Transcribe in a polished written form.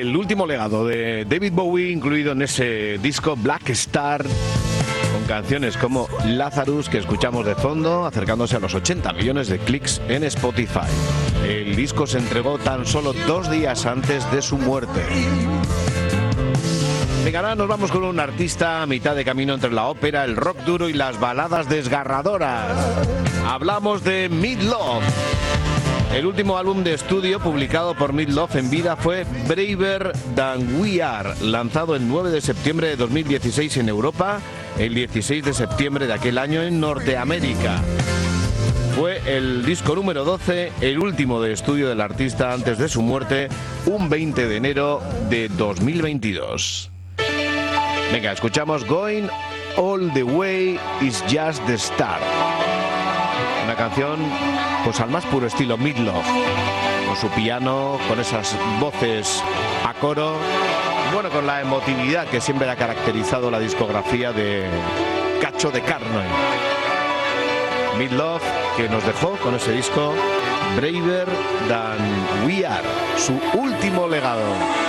el último legado de David Bowie, incluido en ese disco Black Star, con canciones como Lazarus, que escuchamos de fondo, acercándose a los 80 millones de clics en Spotify. El disco se entregó tan solo 2 días antes de su muerte. Venga, ahora nos vamos con un artista a mitad de camino entre la ópera, el rock duro y las baladas desgarradoras. Hablamos de Meat Loaf. El último álbum de estudio publicado por Meat Loaf en vida fue Braver Than We Are, lanzado el 9 de septiembre de 2016 en Europa, el 16 de septiembre de aquel año en Norteamérica. Fue el disco número 12, el último de estudio del artista antes de su muerte, un 20 de enero de 2022. Venga, escuchamos Going All the Way Is Just the Start. Una canción pues al más puro estilo Meat Loaf, con su piano, con esas voces a coro, bueno, con la emotividad que siempre ha caracterizado la discografía de Cacho de Carne. Meat Loaf, que nos dejó con ese disco Braver Than We Are, su último legado.